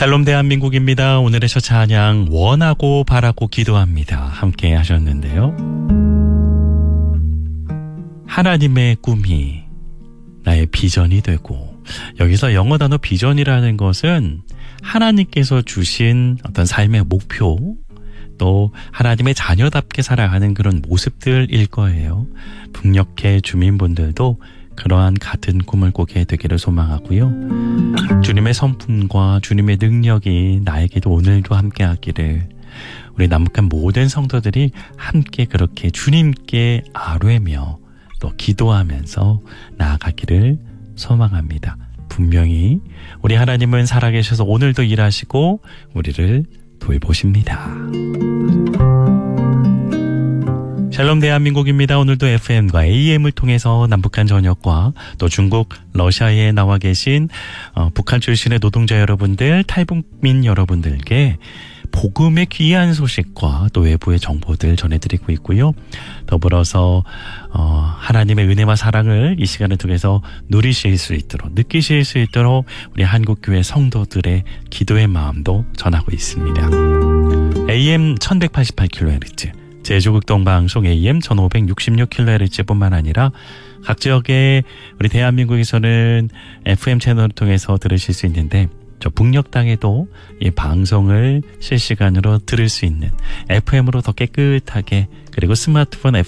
샬롬 대한민국입니다. 오늘의 첫 찬양 원하고 바라고 기도합니다. 함께 하셨는데요. 하나님의 꿈이 나의 비전이 되고, 여기서 영어 단어 비전이라는 것은 하나님께서 주신 어떤 삶의 목표, 또 하나님의 자녀답게 살아가는 그런 모습들일 거예요. 북녘의 주민분들도 그러한 같은 꿈을 꾸게 되기를 소망하고요. 주님의 성품과 주님의 능력이 나에게도 오늘도 함께하기를, 우리 남북한 모든 성도들이 함께 그렇게 주님께 아뢰며 또 기도하면서 나아가기를 소망합니다. 분명히 우리 하나님은 살아계셔서 오늘도 일하시고 우리를 돌보십니다. 샬롬 대한민국입니다. 오늘도 FM과 AM을 통해서 남북한 전역과 또 중국, 러시아에 나와 계신 북한 출신의 노동자 여러분들, 탈북민 여러분들께 복음의 귀한 소식과 또 외부의 정보들 전해드리고 있고요. 더불어서 하나님의 은혜와 사랑을 이 시간을 통해서 누리실 수 있도록, 느끼실 수 있도록 우리 한국교회 성도들의 기도의 마음도 전하고 있습니다. AM 1188kHz 제주극동방송 AM 1566kHz뿐만 아니라 각 지역의 우리 대한민국에서는 FM 채널을 통해서 들으실 수 있는데, 저 북녘 땅에도 이 방송을 실시간으로 들을 수 있는 FM으로 더 깨끗하게, 그리고 스마트폰